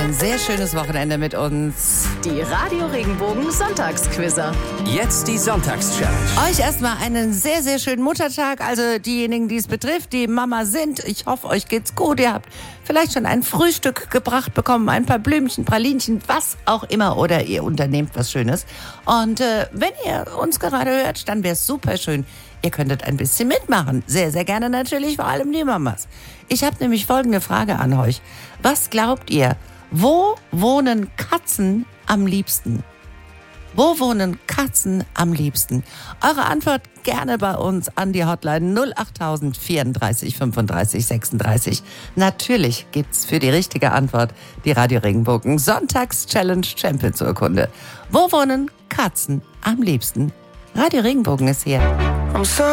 ein sehr schönes Wochenende mit uns. Die Radio Regenbogen Sonntagsquizzer. Jetzt die Sonntagschallenge. Euch erstmal einen sehr, sehr schönen Muttertag. Also diejenigen, die es betrifft, die Mama sind. Ich hoffe, euch geht's gut. Ihr habt vielleicht schon ein Frühstück gebracht bekommen, ein paar Blümchen, Pralinchen, was auch immer. Oder ihr unternehmt was Schönes. Und wenn ihr uns gerade hört, dann wäre es super schön. Ihr könntet ein bisschen mitmachen. Sehr, sehr gerne natürlich, vor allem die Mamas. Ich habe nämlich folgende Frage an euch. Was glaubt ihr, wo wohnen Katzen am liebsten? Wo wohnen Katzen am liebsten? Eure Antwort gerne bei uns an die Hotline 08000 34 35 36. Natürlich gibt's für die richtige Antwort die Radio Regenbogen Sonntags-Challenge Champions Urkunde. Wo wohnen Katzen am liebsten? Radio Regenbogen ist hier.